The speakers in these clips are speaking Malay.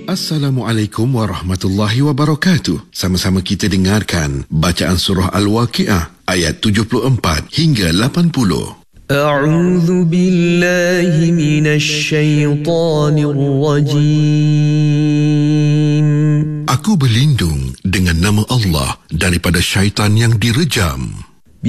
Assalamualaikum warahmatullahi wabarakatuh. Sama-sama kita dengarkan bacaan surah Al-Waqi'ah ayat 74 hingga 80. A'udzu billahi minasy syaithanir rajim. Aku berlindung dengan nama Allah daripada syaitan yang direjam.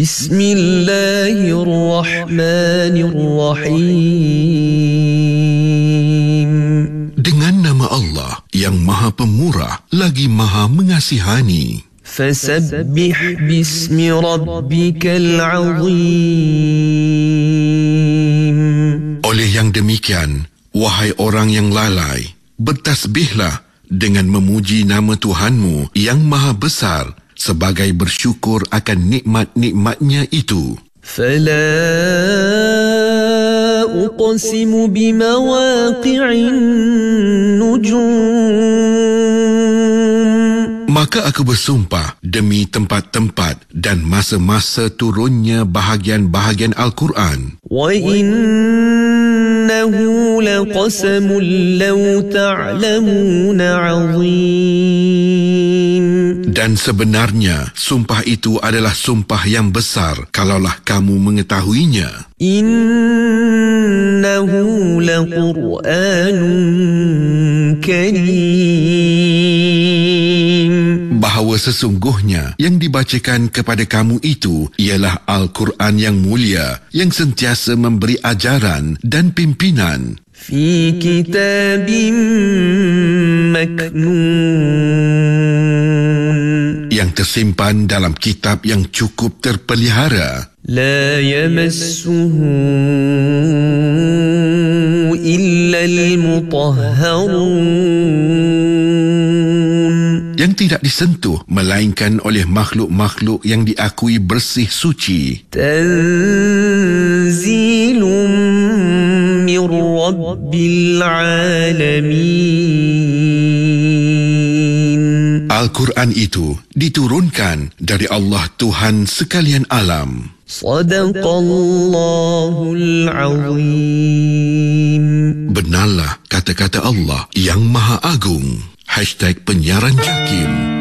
Bismillahirrahmanirrahim. Dengan nama Allah yang Maha Pemurah lagi Maha Mengasihani. Fasabbih bismi rabbikal azim. Oleh yang demikian, wahai orang yang lalai, bertasbihlah dengan memuji nama Tuhanmu yang Maha Besar sebagai bersyukur akan nikmat-nikmatnya itu. Fala uqsimu bimawaqi'in nujum. Maka aku bersumpah demi tempat-tempat dan masa-masa turunnya bahagian-bahagian Al-Quran. Wa innahu laqasamun law ta'lamuna 'azim. Dan sebenarnya sumpah itu adalah sumpah yang besar kalaulah kamu mengetahuinya. Innahu laqur'anun karim. Bahawa sesungguhnya yang dibacakan kepada kamu itu ialah Al-Quran yang mulia, yang sentiasa memberi ajaran dan pimpinan. Fi kitabim maknun. Yang tersimpan dalam kitab yang cukup terpelihara. La yamassuhu illa al-mutahharun. Yang tidak disentuh melainkan oleh makhluk-makhluk yang diakui bersih suci. Tanzilun min rabbil alamin. Al-Quran itu diturunkan dari Allah Tuhan sekalian alam. Sadaqallahul azim. Benarlah kata-kata Allah yang Maha Agung. #penyiaran JAKIM